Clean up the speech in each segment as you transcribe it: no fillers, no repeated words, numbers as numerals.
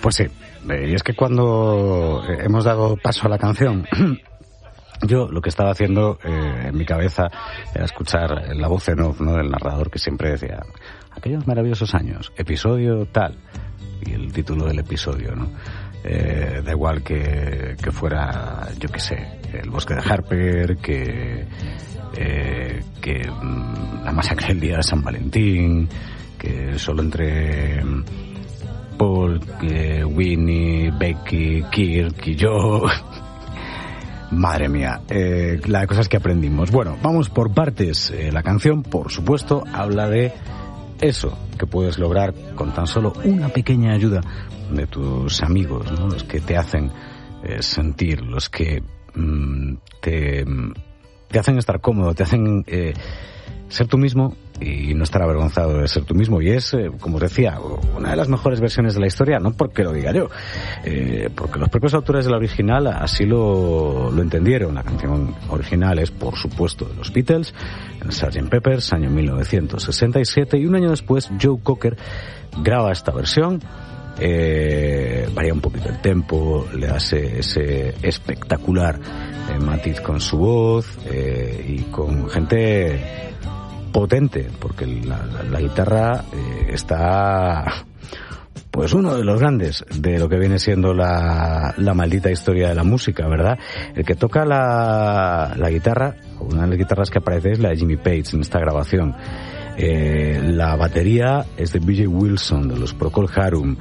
Pues sí, y es que cuando hemos dado paso a la canción, yo lo que estaba haciendo en mi cabeza era escuchar la voz en off, ¿no?, del narrador, que siempre decía aquellos maravillosos años, episodio tal, y el título del episodio, ¿no? Da igual que fuera, yo qué sé, el bosque de Harper, que la masacre del día de San Valentín, que solo entre Paul, Winnie, Becky, Kirk y yo. Madre mía, la cosa es que aprendimos. Bueno, vamos por partes. La canción, por supuesto, habla de eso que puedes lograr con tan solo una pequeña ayuda de tus amigos, ¿no? Los que te hacen sentir, los que te hacen estar cómodo, te hacen ser tú mismo y no estar avergonzado de ser tú mismo. Y es, como os decía, una de las mejores versiones de la historia, no porque lo diga yo, porque los propios autores de la original así lo entendieron. La canción original es, por supuesto, de los Beatles, en Sgt. Pepper's, año 1967, y un año después Joe Cocker graba esta versión. Varía un poquito el tempo, le da ese espectacular matiz con su voz, y con gente potente, porque la guitarra está, pues, uno de los grandes de lo que viene siendo la maldita historia de la música, ¿verdad? El que toca la guitarra, una de las guitarras que aparece es la de Jimmy Page en esta grabación. La batería es de B.J. Wilson, de los Procol Harum.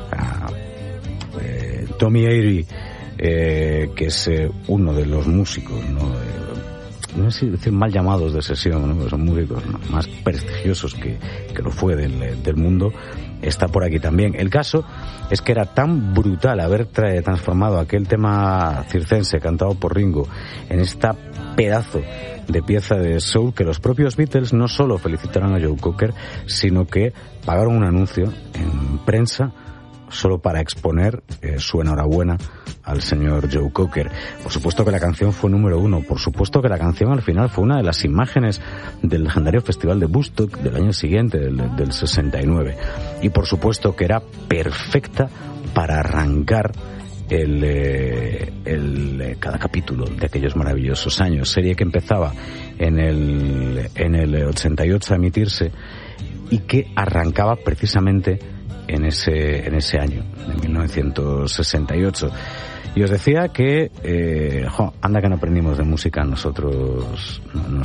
Tommy Eyre, que es uno de los músicos, no sé si decir mal llamados de sesión, ¿no? Son músicos más prestigiosos que lo fue del mundo, está por aquí también. El caso es que era tan brutal haber transformado aquel tema circense cantado por Ringo en esta pedazo de pieza de soul, que los propios Beatles no solo felicitaron a Joe Cocker, sino que pagaron un anuncio en prensa solo para exponer su enhorabuena al señor Joe Cocker. Por supuesto que la canción fue número 1, por supuesto que la canción al final fue una de las imágenes del legendario festival de Woodstock del año siguiente, del 69, y por supuesto que era perfecta para arrancar cada capítulo de aquellos maravillosos años. Serie que empezaba en el 88 a emitirse y que arrancaba precisamente en ese año de 1968. Y os decía que anda que no aprendimos de música nosotros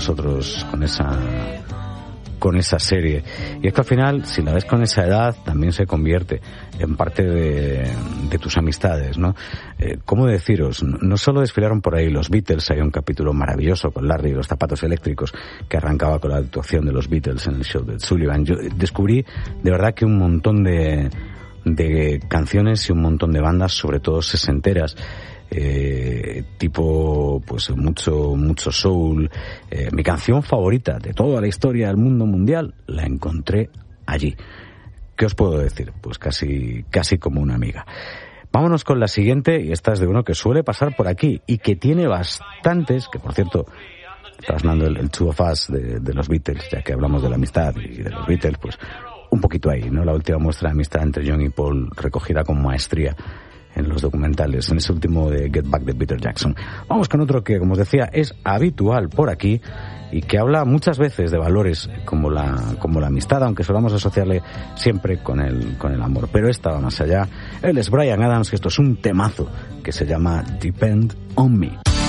con esa serie. Y es que al final, si la ves con esa edad, también se convierte en parte de tus amistades, ¿no? ¿Cómo deciros? No solo desfilaron por ahí los Beatles, hay un capítulo maravilloso con Larry y los zapatos eléctricos que arrancaba con la actuación de los Beatles en el show de Sullivan. Yo descubrí de verdad que un montón de canciones y un montón de bandas, sobre todo sesenteras, tipo, pues, mucho soul. Mi canción favorita de toda la historia del mundo mundial la encontré allí. ¿Qué os puedo decir? Pues casi como una amiga. Vámonos con la siguiente, y esta es de uno que suele pasar por aquí y que tiene bastantes, que por cierto está sonando el Two of Us de los Beatles, ya que hablamos de la amistad y de los Beatles, pues un poquito ahí, ¿no? La última muestra de amistad entre John y Paul, recogida con maestría en los documentales, en ese último de Get Back de Peter Jackson. Vamos con otro que, como os decía, es habitual por aquí y que habla muchas veces de valores como la amistad, aunque solamos asociarle siempre con el amor. Pero esta va más allá. Él es Bryan Adams, que esto es un temazo que se llama Depend on Me.